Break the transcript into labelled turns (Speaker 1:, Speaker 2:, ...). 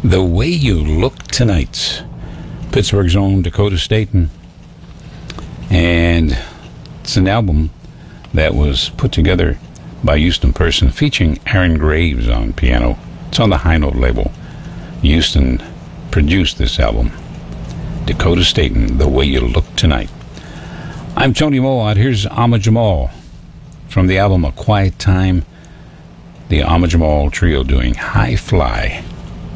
Speaker 1: The Way You Look Tonight. Pittsburgh's own Dakota Staton. And it's an album that was put together by Houston Person, featuring Aaron Graves on piano. It's on the High Note label. Houston produced this album. Dakota Staton, The Way You Look Tonight. I'm Tony Mowatt. Here's Ahmad Jamal from the album A Quiet Time. The Ahmad Jamal Trio doing High Fly.